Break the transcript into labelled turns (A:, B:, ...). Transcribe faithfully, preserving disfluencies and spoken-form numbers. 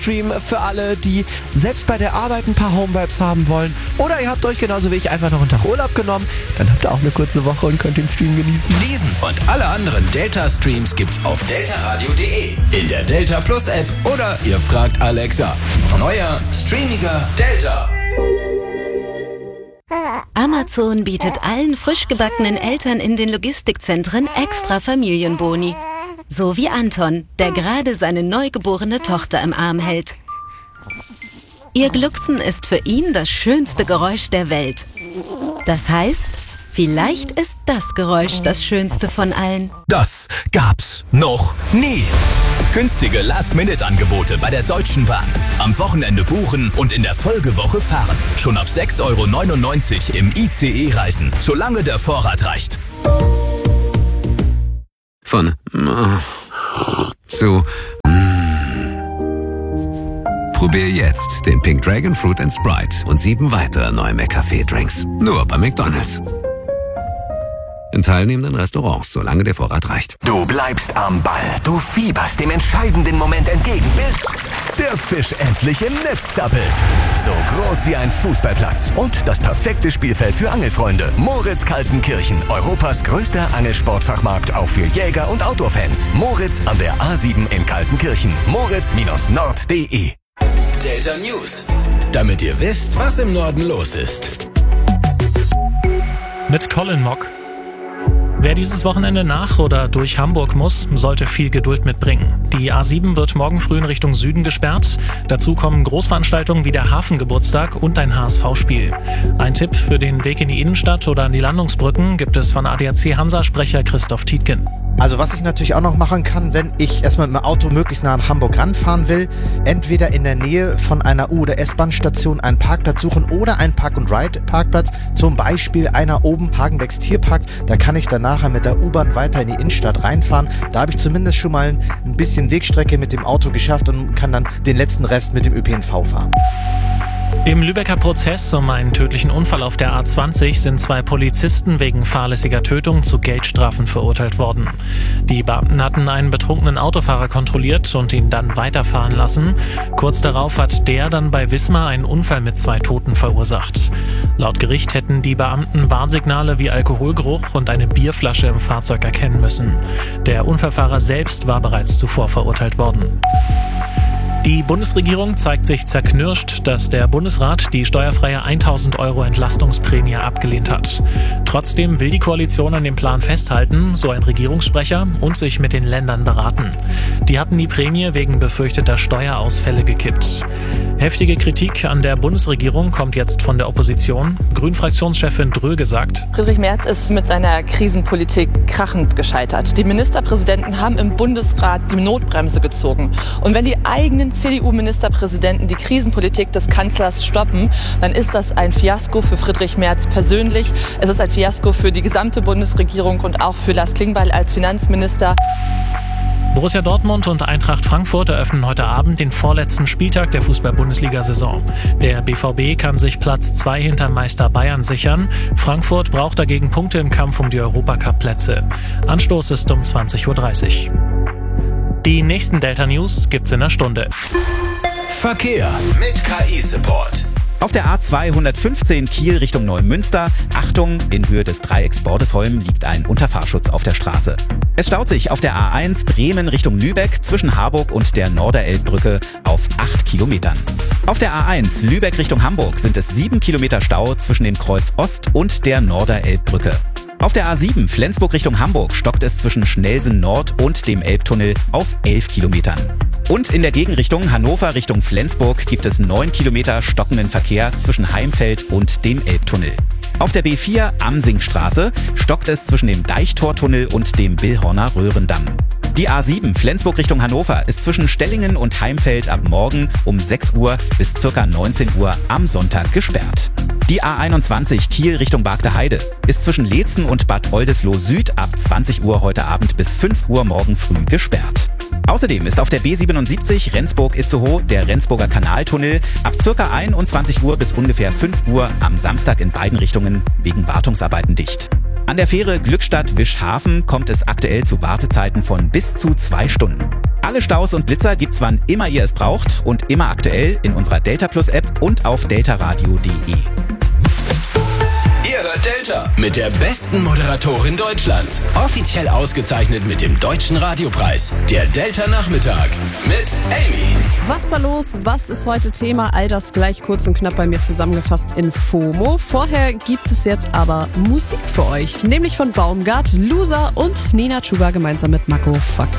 A: Stream für alle, die selbst bei der Arbeit ein paar Home-Vibes haben wollen. Oder ihr habt euch genauso wie ich einfach noch einen Tag Urlaub genommen. Dann habt ihr auch eine kurze Woche und könnt den Stream genießen.
B: Diesen und alle anderen Delta-Streams gibt's auf delta radio punkt de, in der Delta Plus App oder ihr fragt Alexa. Neuer, streamiger Delta.
C: Amazon bietet allen frisch gebackenen Eltern in den Logistikzentren extra Familienboni. So wie Anton, der gerade seine neugeborene Tochter im Arm hält. Ihr Glucksen ist für ihn das schönste Geräusch der Welt. Das heißt, vielleicht ist das Geräusch das schönste von allen.
D: Das gab's noch nie. Günstige Last-Minute-Angebote bei der Deutschen Bahn. Am Wochenende buchen und in der Folgewoche fahren. Schon ab sechs Euro neunundneunzig im I C E reisen, solange der Vorrat reicht.
E: Von äh, zu mm. Probier jetzt den Pink Dragon Fruit and Sprite und sieben weitere neue McCafé-Drinks. Nur bei McDonald's. In teilnehmenden Restaurants, solange der Vorrat reicht.
F: Du bleibst am Ball. Du fieberst dem entscheidenden Moment entgegen, bis der Fisch endlich im Netz zappelt. So groß wie ein Fußballplatz und das perfekte Spielfeld für Angelfreunde. Moritz Kaltenkirchen, Europas größter Angelsportfachmarkt, auch für Jäger und Outdoor-Fans. Moritz an der A sieben in Kaltenkirchen. Moritz Nord punkt de.
B: Delta News, damit ihr wisst, was im Norden los ist.
G: Mit Colin Mock. Wer dieses Wochenende nach oder durch Hamburg muss, sollte viel Geduld mitbringen. Die A sieben wird morgen früh in Richtung Süden gesperrt. Dazu kommen Großveranstaltungen wie der Hafengeburtstag und ein H S V-Spiel. Ein Tipp für den Weg in die Innenstadt oder an die Landungsbrücken gibt es von A D A C-Hansa-Sprecher Christoph Tietgen.
H: Also was ich natürlich auch noch machen kann, wenn ich erstmal mit dem Auto möglichst nah an Hamburg ranfahren will, entweder in der Nähe von einer U- oder S-Bahn-Station einen Parkplatz suchen oder einen Park-and-Ride-Parkplatz, zum Beispiel einer oben Hagenbecks Tierpark. Da kann ich dann nachher mit der U-Bahn weiter in die Innenstadt reinfahren. Da habe ich zumindest schon mal ein bisschen Wegstrecke mit dem Auto geschafft und kann dann den letzten Rest mit dem Ö P N V fahren.
G: Im Lübecker Prozess um einen tödlichen Unfall auf der A zwanzig sind zwei Polizisten wegen fahrlässiger Tötung zu Geldstrafen verurteilt worden. Die Beamten hatten einen betrunkenen Autofahrer kontrolliert und ihn dann weiterfahren lassen. Kurz darauf hat der dann bei Wismar einen Unfall mit zwei Toten verursacht. Laut Gericht hätten die Beamten Warnsignale wie Alkoholgeruch und eine Bierflasche im Fahrzeug erkennen müssen. Der Unfallfahrer selbst war bereits zuvor verurteilt worden. Die Bundesregierung zeigt sich zerknirscht, dass der Bundesrat die steuerfreie tausend Euro Entlastungsprämie abgelehnt hat. Trotzdem will die Koalition an dem Plan festhalten, so ein Regierungssprecher, und sich mit den Ländern beraten. Die hatten die Prämie wegen befürchteter Steuerausfälle gekippt. Heftige Kritik an der Bundesregierung kommt jetzt von der Opposition. Grünen-Fraktionschefin Dröge sagt:
I: Friedrich Merz ist mit seiner Krisenpolitik krachend gescheitert. Die Ministerpräsidenten haben im Bundesrat die Notbremse gezogen. Und wenn die eigenen C D U-Ministerpräsidenten die Krisenpolitik des Kanzlers stoppen, dann ist das ein Fiasko für Friedrich Merz persönlich. Es ist ein Fiasko für die gesamte Bundesregierung und auch für Lars Klingbeil als Finanzminister.
G: Borussia Dortmund und Eintracht Frankfurt eröffnen heute Abend den vorletzten Spieltag der Fußball-Bundesliga-Saison. Der B V B kann sich Platz zwei hinter Meister Bayern sichern. Frankfurt braucht dagegen Punkte im Kampf um die Europacup-Plätze. Anstoß ist um zwanzig Uhr dreißig. Die nächsten Delta News gibt's in einer Stunde.
B: Verkehr mit K I-Support.
J: Auf der A zweihundertfünfzehn Kiel Richtung Neumünster, Achtung, in Höhe des Dreiecks Bordesholm liegt ein Unterfahrschutz auf der Straße. Es staut sich auf der A eins Bremen Richtung Lübeck zwischen Harburg und der Norderelbbrücke auf acht Kilometern. Auf der A eins Lübeck Richtung Hamburg sind es sieben Kilometer Stau zwischen dem Kreuz Ost und der Norderelbbrücke. Auf der A sieben Flensburg Richtung Hamburg stockt es zwischen Schnelsen Nord und dem Elbtunnel auf elf Kilometern. Und in der Gegenrichtung Hannover Richtung Flensburg gibt es neun Kilometer stockenden Verkehr zwischen Heimfeld und dem Elbtunnel. Auf der B vier Amsingstraße stockt es zwischen dem Deichtortunnel und dem Billhorner Röhrendamm. Die A sieben Flensburg Richtung Hannover ist zwischen Stellingen und Heimfeld ab morgen um sechs Uhr bis ca. neunzehn Uhr am Sonntag gesperrt. Die A einundzwanzig Kiel Richtung Bargteheide ist zwischen Leetzen und Bad Oldesloe Süd ab zwanzig Uhr heute Abend bis fünf Uhr morgen früh gesperrt. Außerdem ist auf der B siebenundsiebzig Rendsburg-Itzehoe der Rendsburger Kanaltunnel ab ca. einundzwanzig Uhr bis ungefähr fünf Uhr am Samstag in beiden Richtungen wegen Wartungsarbeiten dicht. An der Fähre Glückstadt-Wischhafen kommt es aktuell zu Wartezeiten von bis zu zwei Stunden. Alle Staus und Blitzer gibt's, wann immer ihr es braucht und immer aktuell in unserer Delta Plus App und auf deltaradio punkt de.
B: Ihr hört Delta mit der besten Moderatorin Deutschlands. Offiziell ausgezeichnet mit dem Deutschen Radiopreis. Der Delta Nachmittag mit Amy.
K: Was war los? Was ist heute Thema? All das gleich kurz und knapp bei mir zusammengefasst in FOMO. Vorher gibt es jetzt aber Musik für euch. Nämlich von Baumgart, Loser und Nina Chuba gemeinsam mit Mako. Fuck